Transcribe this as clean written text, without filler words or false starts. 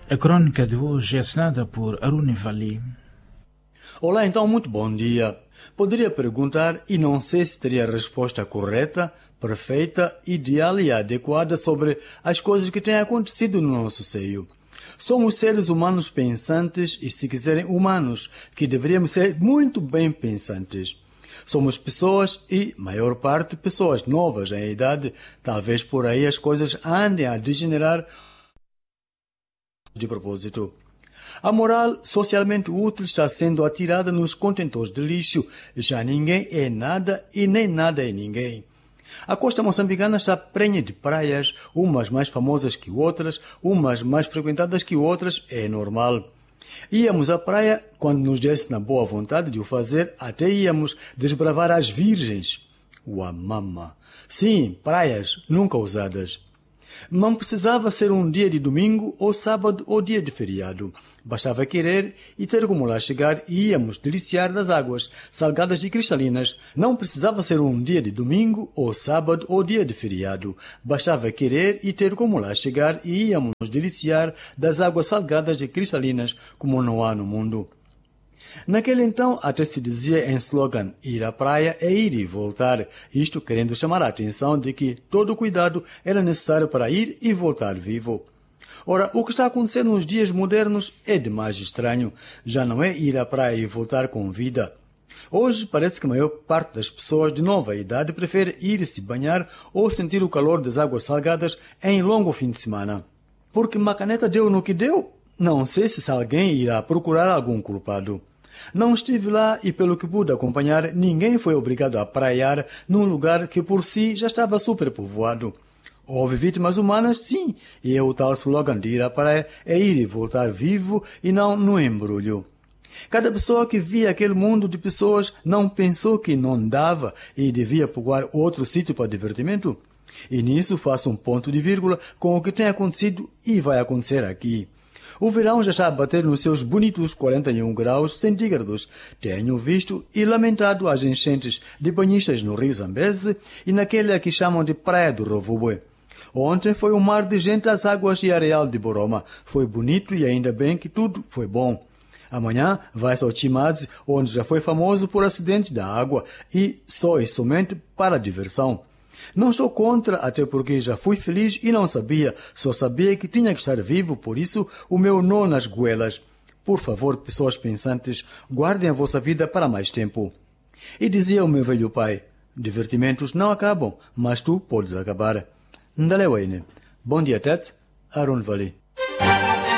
A crônica de hoje é assinada por Arun Vali. Olá, então, muito bom dia. Poderia perguntar e não sei se teria a resposta correta, perfeita, ideal e adequada sobre as coisas que têm acontecido no nosso seio. Somos seres humanos pensantes e, se quiserem, humanos, que deveríamos ser muito bem pensantes. Somos pessoas e, maior parte, pessoas novas em idade. Talvez por aí as coisas andem a degenerar de propósito. A moral socialmente útil está sendo atirada nos contentores de lixo. Já ninguém é nada e nem nada é ninguém. A costa moçambicana está prenha de praias, umas mais famosas que outras, umas mais frequentadas que outras, é normal. Íamos à praia quando nos desse na boa vontade de o fazer, até íamos desbravar as virgens. Uamama! Sim, praias nunca usadas. Não precisava ser um dia de domingo, ou sábado, ou dia de feriado. Bastava querer e ter como lá chegar e íamos deliciar das águas, salgadas e cristalinas. Não precisava ser um dia de domingo, ou sábado, ou dia de feriado. Bastava querer e ter como lá chegar e íamos deliciar das águas salgadas e cristalinas, como não há no mundo. Naquele então, até se dizia em slogan, ir à praia é ir e voltar, isto querendo chamar a atenção de que todo cuidado era necessário para ir e voltar vivo. Ora, o que está acontecendo nos dias modernos é demais estranho, já não é ir à praia e voltar com vida. Hoje parece que a maior parte das pessoas de nova idade prefere ir se banhar ou sentir o calor das águas salgadas em longo fim de semana. Porque Macaneta deu no que deu? Não sei se alguém irá procurar algum culpado. Não estive lá e, pelo que pude acompanhar, ninguém foi obrigado a praiar num lugar que por si já estava superpovoado. Houve vítimas humanas, sim, e o tal slogan de ir à praia é ir e voltar vivo e não no embrulho. Cada pessoa que via aquele mundo de pessoas não pensou que não dava e devia procurar outro sítio para divertimento? E nisso faço um ponto de vírgula com o que tem acontecido e vai acontecer aqui. O verão já está a bater nos seus bonitos 41 graus centígrados. Tenho visto e lamentado as enchentes de banhistas no Rio Zambeze e naquele a que chamam de Praia do Rovubue. Ontem foi um mar de gente às águas e areal de Boroma. Foi bonito e ainda bem que tudo foi bom. Amanhã vai-se ao Chimadzi, onde já foi famoso por acidentes da água e só e somente para diversão. Não sou contra, até porque já fui feliz e não sabia, só sabia que tinha que estar vivo, por isso o meu nó nas goelas. Por favor, pessoas pensantes, guardem a vossa vida para mais tempo. E dizia o meu velho pai, divertimentos não acabam, mas tu podes acabar. Ndalewaine. Bom dia, Tet. Arun Vali.